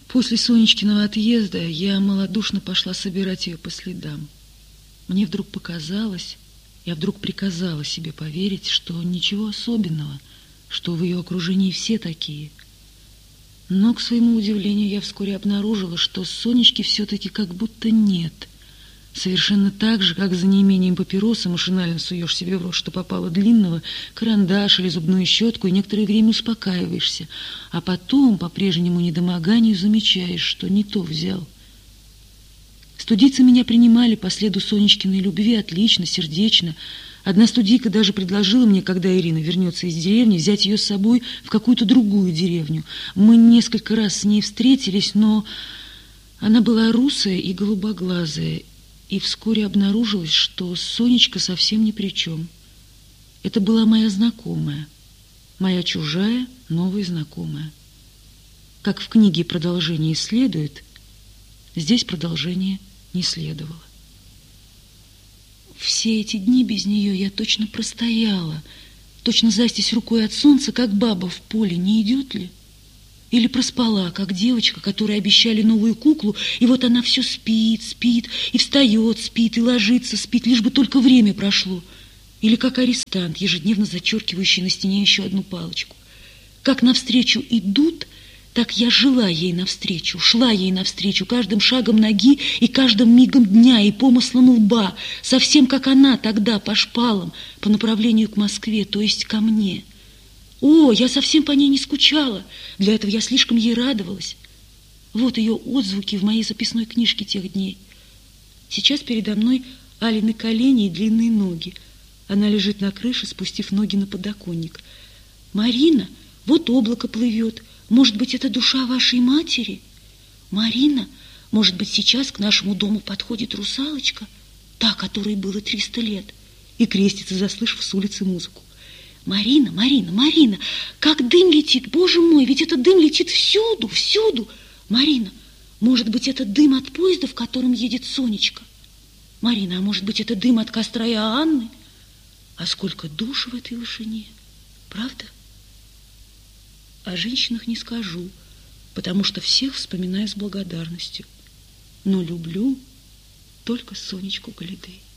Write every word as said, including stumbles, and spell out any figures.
После Сонечкиного отъезда я малодушно пошла собирать ее по следам. Мне вдруг показалось, я вдруг приказала себе поверить, что ничего особенного, что в ее окружении все такие. Но, к своему удивлению, я вскоре обнаружила, что Сонечки все-таки как будто нет. Совершенно так же, как за неимением папиросы машинально суешь себе в рот, что попало длинного, карандаш или зубную щетку, и некоторое время успокаиваешься, а потом, по прежнему недомоганию, замечаешь, что не то взял. Студийцы меня принимали по следу Сонечкиной любви отлично, сердечно. Одна студийка даже предложила мне, когда Ирина вернется из деревни, взять ее с собой в какую-то другую деревню. Мы несколько раз с ней встретились, но она была русая и голубоглазая, и вскоре обнаружилось, что Сонечка совсем ни при чем. Это была моя знакомая, моя чужая новая знакомая. Как в книге продолжение следует, здесь продолжение не следовало. Все эти дни без нее я точно простояла, точно застись рукой от солнца, как баба в поле, не идет ли? Или проспала, как девочка, которой обещали новую куклу, и вот она все спит, спит, и встает, спит, и ложится, спит, лишь бы только время прошло. Или как арестант, ежедневно зачеркивающий на стене еще одну палочку. Как навстречу идут, так я жила ей навстречу, шла ей навстречу каждым шагом ноги и каждым мигом дня и помыслом лба, совсем как она тогда по шпалам, по направлению к Москве, то есть ко мне. О, я совсем по ней не скучала, для этого я слишком ей радовалась. Вот ее отзвуки в моей записной книжке тех дней. Сейчас передо мной Алины колени и длинные ноги. Она лежит на крыше, спустив ноги на подоконник. «Марина, вот облако плывет. Может быть, это душа вашей матери? Марина, может быть, сейчас к нашему дому подходит русалочка, та, которой было триста лет, и крестится, заслышав с улицы музыку. Марина, Марина, Марина, как дым летит, боже мой, ведь этот дым летит всюду, всюду. Марина, может быть, это дым от поезда, в котором едет Сонечка? Марина, а может быть, это дым от костра Иоанны? А сколько душ в этой вышине, правда? О женщинах не скажу, потому что всех вспоминаю с благодарностью, но люблю только Сонечку Галидей.